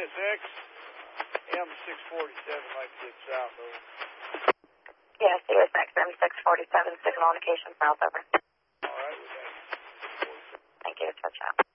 Sirius X, M647, like to get south, over. Yeah, Sirius X, M647, signal indication south, over. All right, we got it. Thank you, touch out.